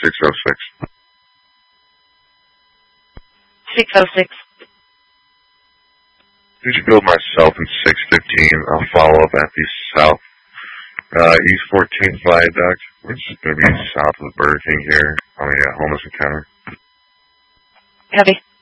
606. 606. Could you build myself in 615? I'll follow up at the south, East 14th Viaduct. We're just going to be south of the Burger King here on the homeless encounter. Copy.